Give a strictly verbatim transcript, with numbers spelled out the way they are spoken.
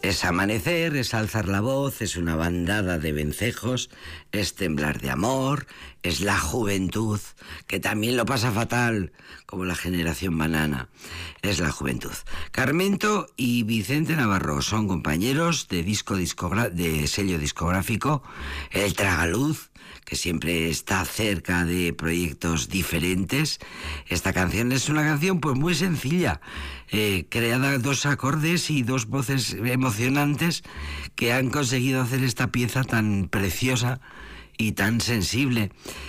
Es amanecer, es alzar la voz, es una bandada de vencejos, es temblar de amor, es la juventud, que también lo pasa fatal, como la generación banana. Es la juventud. Carmento y Vicente Navarro son compañeros de disco discogra- de sello discográfico El Tragaluz, que siempre está cerca de proyectos diferentes. Esta canción es una canción pues muy sencilla, eh, creada dos acordes y dos voces emocionantes que han conseguido hacer esta pieza tan preciosa y tan sensible.